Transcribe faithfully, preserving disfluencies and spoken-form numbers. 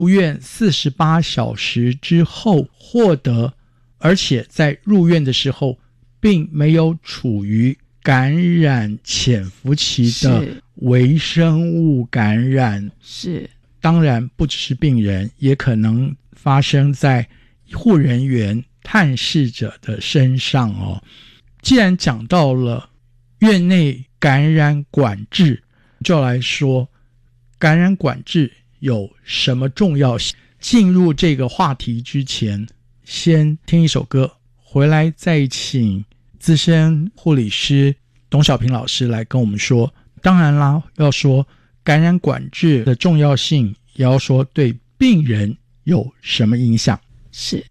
入院四十八小时之后获得，而且在入院的时候并没有处于感染潜伏期的微生物感染。 是，当然不只是病人，也可能发生在护人员、探视者的身上哦。既然讲到了院内感染管制，就来说感染管制有什么重要性。进入这个话题之前，先听一首歌，回来再请资深护理师董小平老师来跟我们说。当然啦，要说感染管制的重要性，也要说对病人有什么影响。 是。